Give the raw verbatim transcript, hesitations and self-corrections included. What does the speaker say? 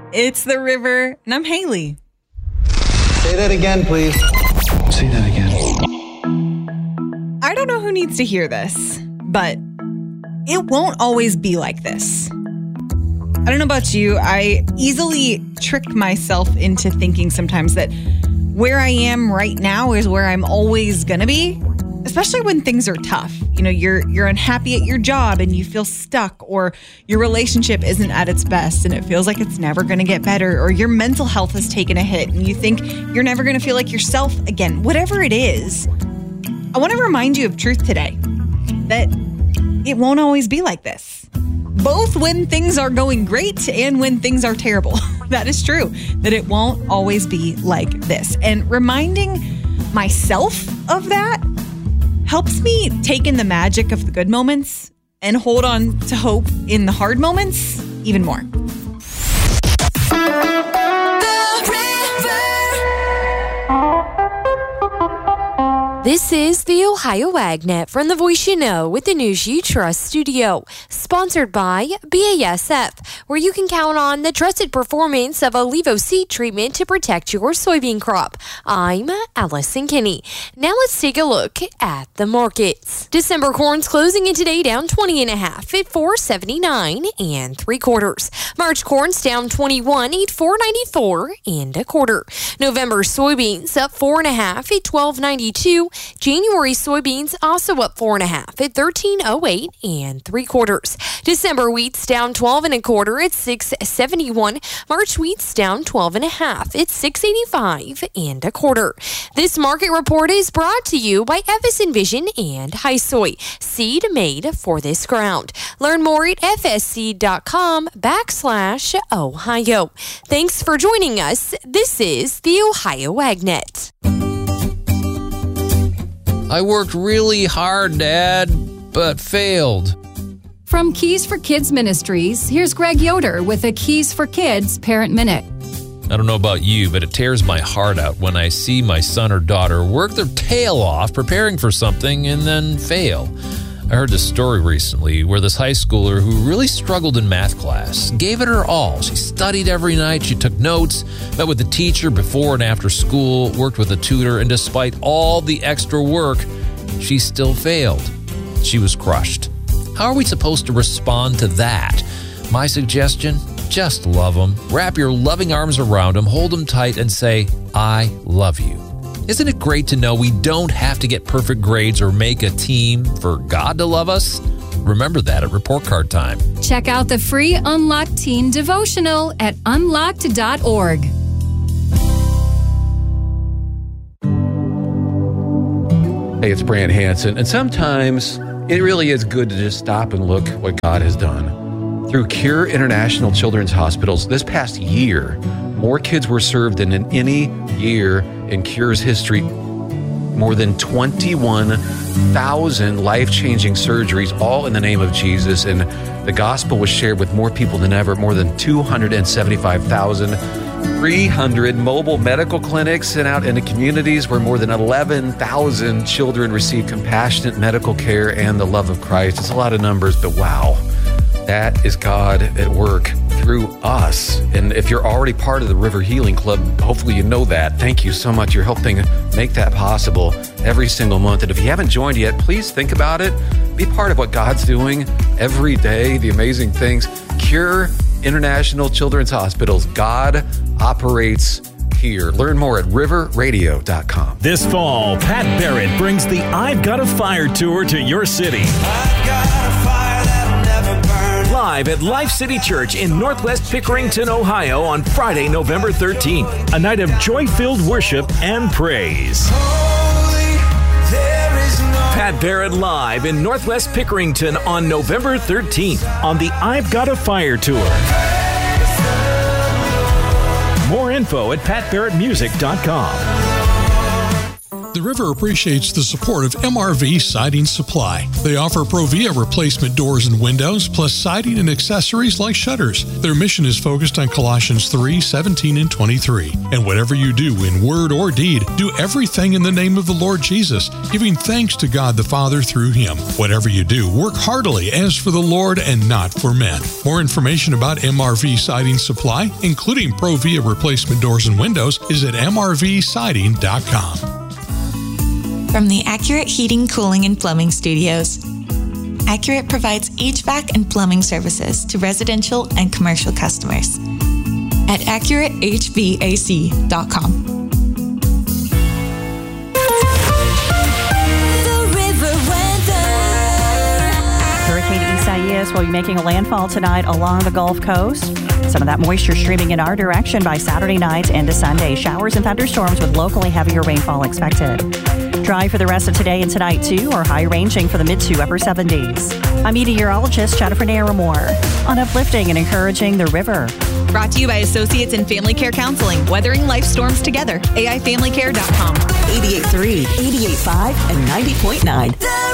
It's The River, and I'm Haley. Say that again, please. Say that again. I don't know who needs to hear this, but it won't always be like this. I don't know about you. I easily trick myself into thinking sometimes that where I am right now is where I'm always going to be, especially when things are tough. You know, you're you're unhappy at your job and you feel stuck, or your relationship isn't at its best and it feels like it's never going to get better, or your mental health has taken a hit and you think you're never going to feel like yourself again. Whatever it is, I want to remind you of truth today, that it won't always be like this. Both when things are going great and when things are terrible. That is true, that it won't always be like this. And reminding myself of that helps me take in the magic of the good moments and hold on to hope in the hard moments even more. This is the Ohio AgNet from the Voice You Know with the News You Trust studio, sponsored by B A S F, where you can count on the trusted performance of Olivo seed treatment to protect your soybean crop. I'm Allison Kinney. Now let's take a look at the markets. December corn's closing in today down twenty and a half at four seventy-nine and three quarters. March corn's down twenty-one at four ninety-four and a quarter. November soybeans up four and a half at twelve ninety-two. January soybeans also up four and a half at thirteen oh eight and three quarters. December wheat's down twelve and a quarter at six seventy-one. March wheat's down twelve and a half at six eighty-five and a quarter. This market report is brought to you by Evison Vision and Hi-Soy, seed made for this ground. Learn more at fsc.com backslash Ohio. Thanks for joining us. This is the Ohio AgNet. I worked really hard, Dad, but failed. From Keys for Kids Ministries, here's Greg Yoder with a Keys for Kids Parent Minute. I don't know about you, but it tears my heart out when I see my son or daughter work their tail off preparing for something and then fail. I heard this story recently where this high schooler who really struggled in math class gave it her all. She studied every night, she took notes, met with the teacher before and after school, worked with a tutor, and despite all the extra work, she still failed. She was crushed. How are we supposed to respond to that? My suggestion? Just love them. Wrap your loving arms around them, hold them tight, and say, I love you. Isn't it great to know we don't have to get perfect grades or make a team for God to love us? Remember that at report card time. Check out the free Unlocked Teen Devotional at unlocked dot org. Hey, it's Brant Hansen, and sometimes it really is good to just stop and look what God has done. Through Cure International Children's Hospitals this past year, more kids were served than in any year in Cure's history. More than twenty-one thousand life-changing surgeries, all in the name of Jesus, and the gospel was shared with more people than ever. More than two hundred seventy-five thousand three hundred mobile medical clinics sent out into communities where more than eleven thousand children receive compassionate medical care and the love of Christ. It's a lot of numbers, but wow. That is God at work through us. And if you're already part of the River Healing Club, hopefully you know that. Thank you so much. You're helping make that possible every single month. And if you haven't joined yet, please think about it. Be part of what God's doing every day, the amazing things. Cure International Children's Hospitals. God operates here. Learn more at river radio dot com. This fall, Pat Barrett brings the I've Got a Fire tour to your city. I've got a fire that'll never burn. Live at Life City Church in Northwest Pickerington, Ohio on Friday, November thirteenth. A night of joy-filled worship and praise. Holy, there is no Pat Barrett live in Northwest Pickerington on November thirteenth on the I've Got a Fire tour. More info at pat barrett music dot com. The River appreciates the support of M R V Siding Supply. They offer Provia replacement doors and windows, plus siding and accessories like shutters. Their mission is focused on Colossians three, seventeen, and twenty-three. And whatever you do in word or deed, do everything in the name of the Lord Jesus, giving thanks to God the Father through Him. Whatever you do, work heartily as for the Lord and not for men. More information about M R V Siding Supply, including Provia replacement doors and windows, is at m r v siding dot com. From the Accurate Heating, Cooling, and Plumbing Studios. Accurate provides H V A C and plumbing services to residential and commercial customers at accurate h v a c dot com. Hurricane Isaias will be making a landfall tonight along the Gulf Coast. Some of that moisture streaming in our direction by Saturday night into Sunday. Showers and thunderstorms with locally heavier rainfall expected. Dry for the rest of today and tonight, too, or high ranging for the mid to upper seventies. I'm meteorologist Jennifer Naramore on uplifting and encouraging the river. Brought to you by Associates in Family Care Counseling, weathering life storms together. A I family care dot com. eighty-eight point three, eighty-eight point five, and ninety point nine.